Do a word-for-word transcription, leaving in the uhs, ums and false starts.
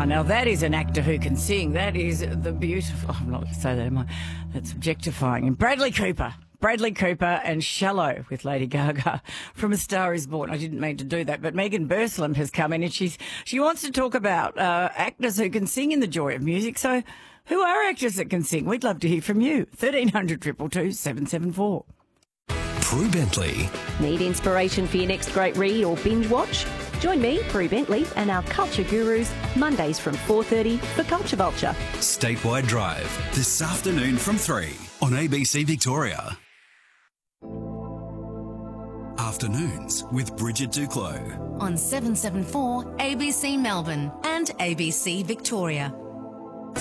now that is an actor who can sing. That is the beautiful... Oh, I'm not going to say that, am I? That's objectifying. And Bradley Cooper. Bradley Cooper and Shallow with Lady Gaga from A Star Is Born. I didn't mean to do that, but Megan Burslem has come in and she's she wants to talk about uh, actors who can sing in the joy of music. So who are actors that can sing? We'd love to hear from you. thirteen hundred, two two two, seven seven four. Prue Bentley. Need inspiration for your next great read or binge watch? Join me, Prue Bentley, and our culture gurus Mondays from four thirty for Culture Vulture. Statewide Drive, this afternoon from three on A B C Victoria. Afternoons with Bridget Duclos. On seven seven four A B C Melbourne and A B C Victoria.